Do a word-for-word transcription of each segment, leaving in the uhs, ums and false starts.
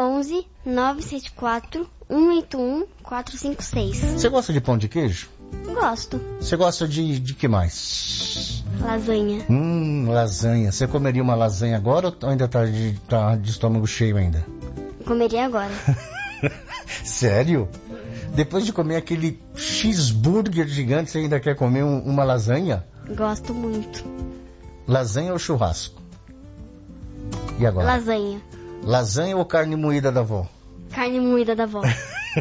onze, nove sete quatro, um oito um, quatro cinco seis. Você gosta de pão de queijo? Gosto. Você gosta de, de que mais? Lasanha. Hum, lasanha. Você comeria uma lasanha agora ou ainda tá de, tá de estômago cheio ainda? Comeria agora. Sério? Depois de comer aquele cheeseburger gigante, você ainda quer comer um, uma lasanha? Gosto muito. Lasanha ou churrasco? E agora? Lasanha. Lasanha ou carne moída da avó? Carne moída da avó.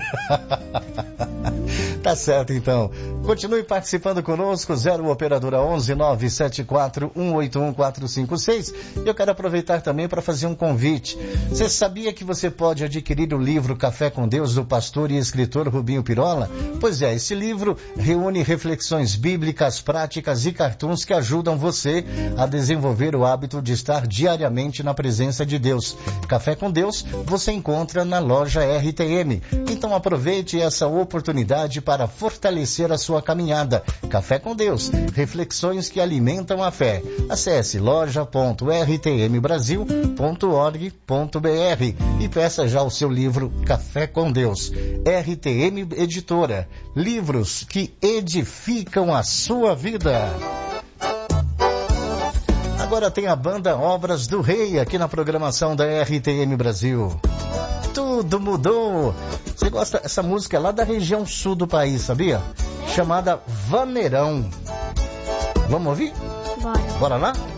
Tá certo, então. Continue participando conosco, zero operadora onze, nove sete quatro, um oito um, quatro cinco seis. Eu quero aproveitar também para fazer um convite. Você sabia que você pode adquirir o livro Café com Deus, do pastor e escritor Rubinho Pirola? Pois é, esse livro reúne reflexões bíblicas, práticas e cartoons que ajudam você a desenvolver o hábito de estar diariamente na presença de Deus. Café com Deus você encontra na loja R T M. Então aproveite essa oportunidade para fortalecer a sua caminhada. Café com Deus, reflexões que alimentam a fé. Acesse loja ponto r t m brasil ponto org ponto b r e peça já o seu livro Café com Deus. R T M Editora, livros que edificam a sua vida. Agora tem a banda Obras do Rei aqui na programação da R T M Brasil. Tudo mudou. Você gosta? Essa música é lá da região sul do país, sabia? Chamada Vaneirão. Vamos ouvir? Bora. Bora lá?